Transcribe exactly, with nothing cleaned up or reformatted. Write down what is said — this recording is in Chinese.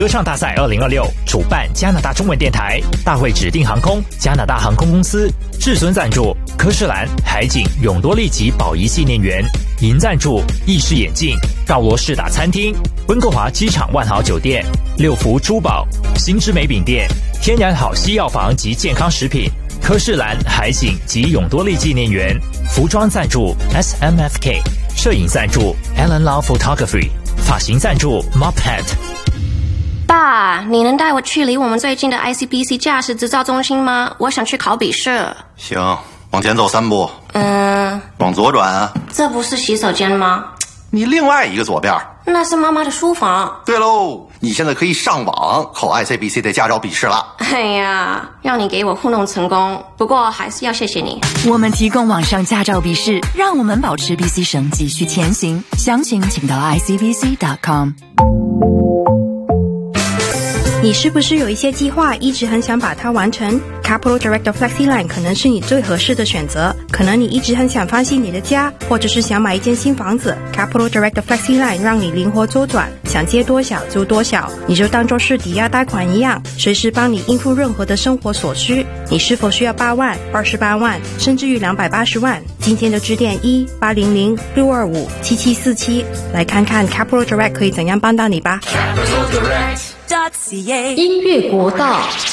歌唱大赛二零二六主办加拿大中文电台，大会指定航空加拿大航空公司，至尊赞助科士兰、海景、永多利及宝仪纪念园，银赞助意式眼镜、告罗士达餐厅、温哥华机场万豪酒店、六福珠宝、新之美饼店、天然好西药房及健康食品。科士兰、海景及永多利纪念园，服装赞助 S M F K， 摄影赞助 Alan Lau Photography， 发型赞助 Mophead。 爸，你能带我去离我们最近的 I C B C 驾驶执照中心吗？我想去考笔试。 行，往前走三步。 嗯， 往左转啊。 这不是洗手间吗？ 你另外一个左边。 那是妈妈的书房。 对喽，你现在可以上网考 I C B C 的驾照笔试了。 哎呀，让你给我糊弄成功，不过还是要谢谢你。 我们提供网上驾照笔试，让我们保持 B C 省继续前行。详情请到 I C B C dot com。 你是不是有一些计划一直很想把它完成？ Capital Direct FlexiLine 可能是你最合适的选择。可能你一直很想翻新你的家，或者是想买一间新房子。 Capital Direct FlexiLine 让你灵活周转，想借多少就多少，你就当作是抵押贷款一样，随时帮你应付任何的生活所需。你是否需要八万、二十八万，甚至于两百八十万？今天就致电一八零零六二五七七四七，来看看 Capital Direct 可以怎样帮到你吧。 音乐国道。